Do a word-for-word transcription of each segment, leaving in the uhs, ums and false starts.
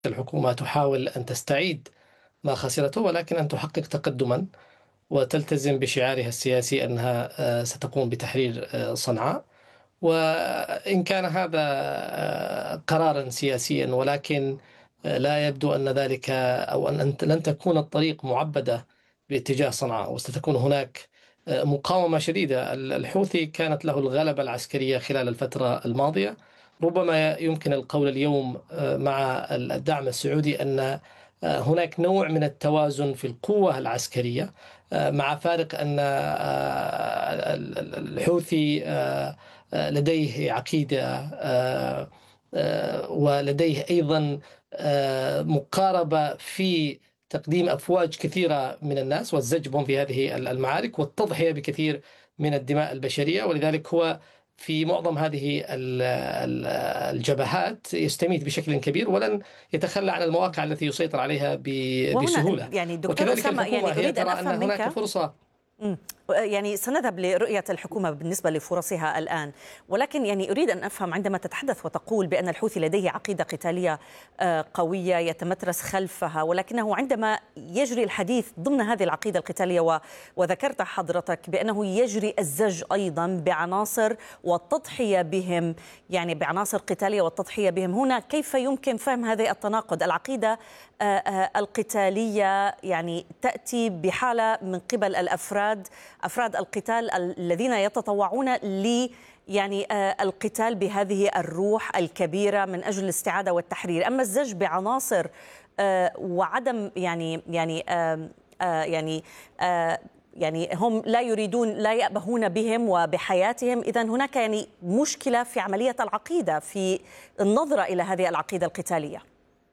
الحكومة تحاول أن تستعيد ما خسرته، ولكن أن تحقق تقدما وتلتزم بشعارها السياسي أنها آه، ستقوم بتحرير آه، صنعاء. وإن كان هذا آه، قرارا سياسيا، ولكن آه، لا يبدو أن ذلك أو أن أنت- لن تكون الطريق معبدة باتجاه صنعاء، وستكون هناك آه، مقاومة شديدة. ال- الحوثي كانت له الغلبة العسكرية خلال الفترة الماضية. ربما يمكن القول اليوم آه، مع الدعم السعودي أن آه، هناك نوع من التوازن في القوة العسكرية، آه، مع فارق أن آه، ال- ال- الحوثي آه، آه، لديه عقيدة، آه، آه، ولديه أيضا آه، مقاربة في تقديم أفواج كثيرة من الناس والزج بهم في هذه المعارك والتضحية بكثير من الدماء البشرية. ولذلك هو في معظم هذه ال- ال- الجبهات يستميت بشكل كبير، ولن يتخلى عن المواقع التي يسيطر عليها ب- وهنا بسهولة. يعني دكتور وكذلك أسامة، الحكومة يعني هي أريد أن ترى أن أفهم هناك منك. فرصة. مم. يعني سنذهب لرؤية الحكومة بالنسبة لفرصها الآن، ولكن يعني أريد أن أفهم، عندما تتحدث وتقول بأن الحوثي لديه عقيدة قتالية آه، قوية يتمترس خلفها، ولكنه عندما يجري الحديث ضمن هذه العقيدة القتالية و- وذكرت حضرتك بأنه يجري الزج أيضا بعناصر والتضحية بهم، يعني بعناصر قتالية والتضحية بهم، هنا كيف يمكن فهم هذه التناقض؟ العقيدة آه، آه، القتالية يعني تأتي بحالة من قبل الأفراد أفراد القتال الذين يتطوعون ل يعني آه، القتال بهذه الروح الكبيرة من أجل الاستعادة والتحرير، أما الزج بعناصر آه، وعدم يعني يعني آه، آه، يعني آه، يعني هم لا يريدون، لا يأبهون بهم وبحياتهم، إذن هناك يعني مشكلة في عملية العقيدة، في النظرة إلى هذه العقيدة القتالية.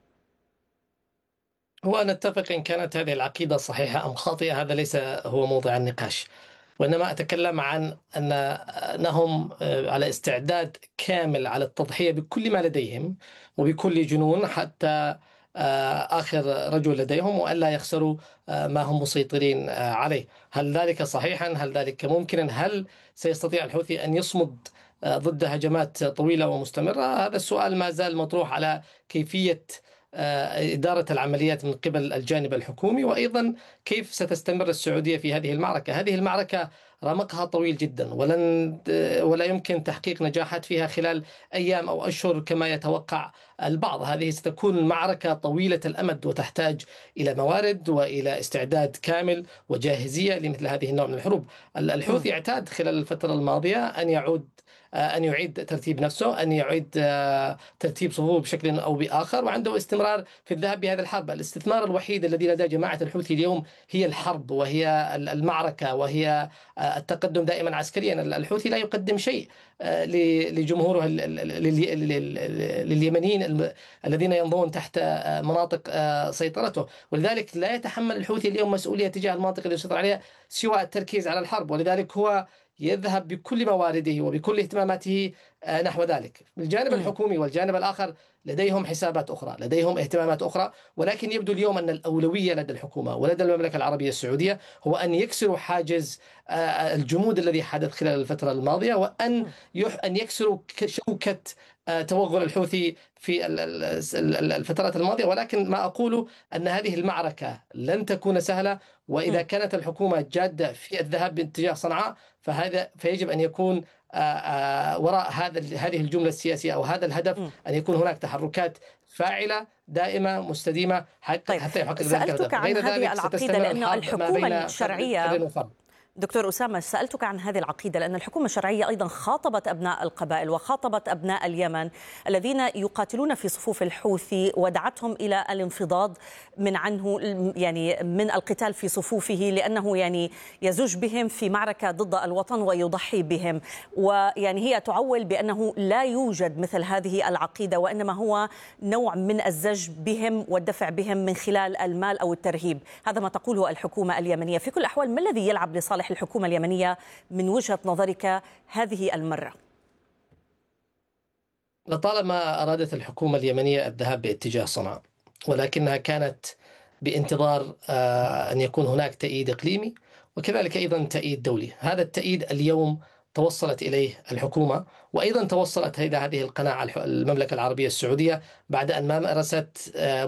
هو نتفق إن كانت هذه العقيدة صحيحة أم خاطئة، هذا ليس هو موضع النقاش، وإنما أتكلم عن أن أنهم على استعداد كامل على التضحية بكل ما لديهم وبكل جنون حتى آخر رجل لديهم، وألا يخسروا ما هم مسيطرين عليه. هل ذلك صحيحا؟ هل ذلك ممكنا؟ هل سيستطيع الحوثي أن يصمد ضد هجمات طويلة ومستمرة؟ هذا السؤال ما زال مطروح على كيفية إدارة العمليات من قبل الجانب الحكومي، وأيضا كيف ستستمر السعودية في هذه المعركة. هذه المعركة رمقها طويل جدا، ولن ولا يمكن تحقيق نجاحات فيها خلال أيام أو أشهر كما يتوقع البعض. هذه ستكون معركة طويلة الأمد وتحتاج إلى موارد وإلى استعداد كامل وجاهزية لمثل هذه النوع من الحروب. م. الحوثي اعتاد خلال الفترة الماضية أن يعود أن يعيد ترتيب نفسه، أن يعيد ترتيب صفوفه بشكل أو بآخر، وعنده استمرار في الذهاب بهذه الحرب. الاستثمار الوحيد الذي لدى جماعة الحوثي اليوم هي الحرب، وهي المعركة، وهي التقدم دائما عسكريا. الحوثي لا يقدم شيء لجمهوره لليمنيين الذين ينضون تحت مناطق سيطرته، ولذلك لا يتحمل الحوثي اليوم مسؤولية تجاه المناطق التي يسيطر عليها سوى التركيز على الحرب، ولذلك هو يذهب بكل موارده وبكل اهتماماته نحو ذلك. الجانب م. الحكومي والجانب الآخر لديهم حسابات أخرى، لديهم اهتمامات أخرى، ولكن يبدو اليوم أن الأولوية لدى الحكومة ولدى المملكة العربية السعودية هو أن يكسروا حاجز الجمود الذي حدث خلال الفترة الماضية، وأن أن يكسروا شوكة توغل الحوثي في الفترات الماضية. ولكن ما أقوله أن هذه المعركة لن تكون سهلة، وإذا م. كانت الحكومة جادة في الذهاب باتجاه صنعاء فهذا فيجب أن يكون وراء هذا هذه الجملة السياسية أو هذا الهدف م. أن يكون هناك تحركات فاعلة دائمة مستديمة طيب، حتى يحقق ذلك سألتك الهدف. عن غير هذه ذلك العقيدة ستستمر لأن الحرب ما الحكومة بين فر الشرعية، وفر. دكتور أسامة، سألتك عن هذه العقيدة لأن الحكومة الشرعية أيضا خاطبت أبناء القبائل وخاطبت أبناء اليمن الذين يقاتلون في صفوف الحوثي ودعتهم إلى الانفضاض من عنه، يعني من القتال في صفوفه، لأنه يعني يزج بهم في معركة ضد الوطن ويضحي بهم، ويعني هي تعول بأنه لا يوجد مثل هذه العقيدة، وإنما هو نوع من الزج بهم والدفع بهم من خلال المال أو الترهيب. هذا ما تقوله الحكومة اليمنية. في كل الأحوال ما الذي يلعب لصالح الحكومة اليمنية من وجهة نظرك هذه المرة؟ لطالما أرادت الحكومة اليمنية الذهاب باتجاه صنعاء، ولكنها كانت بانتظار أن يكون هناك تأييد إقليمي وكذلك أيضا تأييد دولي. هذا التأييد اليوم توصلت إليه الحكومة، وأيضا توصلت إلى هذه القناعة المملكة العربية السعودية بعد أن ما مارست